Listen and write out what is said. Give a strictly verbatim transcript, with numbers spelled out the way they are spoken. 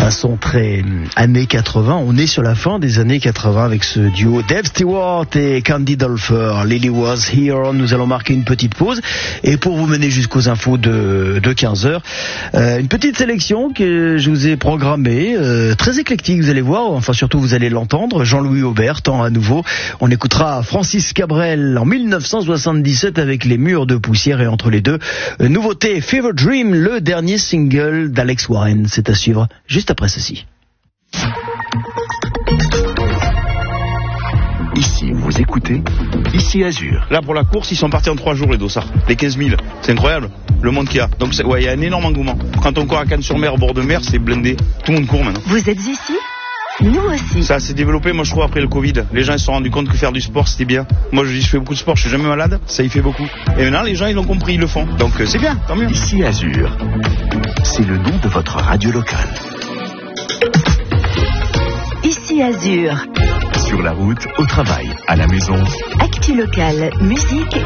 Un son très années quatre-vingts. On est sur la fin des années quatre-vingts avec ce duo Dave Stewart et Candy Dulfer. Lily Was Here. Nous allons marquer une petite pause. Et pour vous mener jusqu'aux infos de, de quinze heures, euh, une petite sélection que je vous ai programmée, euh, très éclectique, vous allez voir. Enfin, surtout, vous allez l'entendre. Jean-Louis Aubert, tant à nouveau. On écoutera Francis Cabrel en mille neuf cent soixante-dix-sept avec Les Murs de Poussière, et entre les deux, euh, nouveauté Fever Dream, le dernier single d'Alex Warren. C'est à suivre juste après ceci. Ici, vous écoutez Ici Azur. Là, pour la course, ils sont partis en trois jours, les dossards. Les quinze mille. C'est incroyable. Le monde qu'il y a. Donc, ouais, il y a un énorme engouement. Quand on court à Cannes-sur-Mer, au bord de mer, c'est blindé. Tout le monde court maintenant. Vous êtes ici ? Nous aussi. Ça s'est développé, moi, je trouve, après le Covid. Les gens, ils se sont rendus compte que faire du sport, c'était bien. Moi, je dis, je fais beaucoup de sport, je suis jamais malade. Ça y fait beaucoup. Et maintenant, les gens, ils l'ont compris, ils le font. Donc, euh, c'est bien, tant mieux. Ici Azur. C'est le nom de votre radio locale. Ici Azur. Sur la route, au travail, à la maison. Actu local, musique